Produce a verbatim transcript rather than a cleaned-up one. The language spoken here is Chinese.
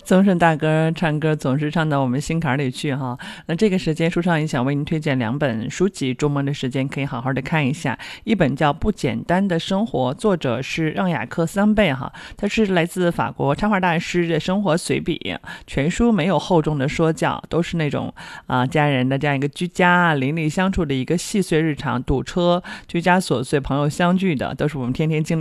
宗盛大哥唱歌总是唱到我们心坎里去哈。那这个时间，舒畅也想为您推荐两本书籍，周末的时间可以好好的看一下。一本叫《不简单的生活》，作者是让雅克桑贝哈，他是来自法国插画大师的生活随笔，全书没有厚重的说教，都是那种啊、呃、家人的这样一个居家邻里相处的一个细碎日常，堵车、居家琐碎、朋友相聚的，都是我们天天经历